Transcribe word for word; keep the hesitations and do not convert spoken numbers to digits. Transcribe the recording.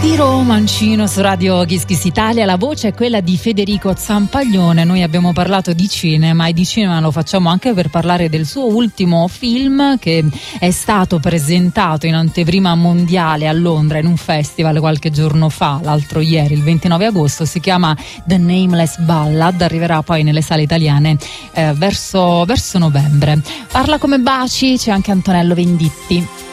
Ciro Mancino su Radio Kiss Kiss Italia, la voce è quella di Federico Zampaglione. Noi abbiamo parlato di cinema e di cinema lo facciamo anche per parlare del suo ultimo film che è stato presentato in anteprima mondiale a Londra in un festival qualche giorno fa, l'altro ieri, il ventinove agosto. Si chiama The Nameless Ballad, arriverà poi nelle sale italiane eh, verso, verso novembre. Parla come baci, c'è anche Antonello Venditti.